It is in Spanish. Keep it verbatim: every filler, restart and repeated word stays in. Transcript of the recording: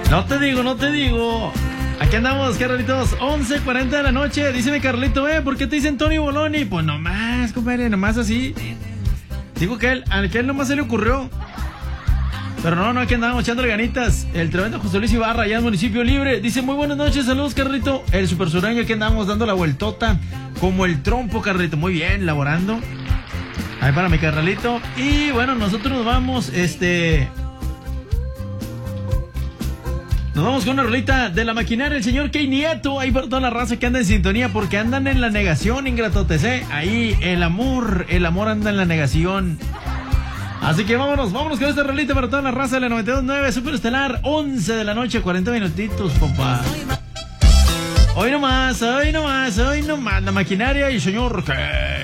No te digo, no te digo. Aquí andamos, Carlitos, once cuarenta de la noche. Díceme, Carlito, eh, ¿por qué te dicen Tony Boloni? Pues nomás, compadre, nomás así. Digo que él, a que él nomás se le ocurrió. Pero no, no, aquí andamos echándole ganitas. El tremendo José Luis Ibarra, allá en Municipio Libre. Dice, muy buenas noches, saludos, Carlito. El super sureño, aquí andamos dando la vueltota como el trompo, Carlito. Muy bien, laborando. Ahí para mi Carlito. Y bueno, nosotros nos vamos, este... Nos vamos con una rolita de la maquinaria, el señor Key Nieto, ahí para toda la raza que anda en sintonía, porque andan en la negación, ingratotes, ¿eh? Ahí el amor, el amor anda en la negación. Así que vámonos, vámonos con esta rolita para toda la raza de la noventa y dos punto nueve Superestelar, once de la noche, cuarenta minutitos, papá. Hoy nomás, hoy nomás, hoy nomás, la maquinaria y el señor Key.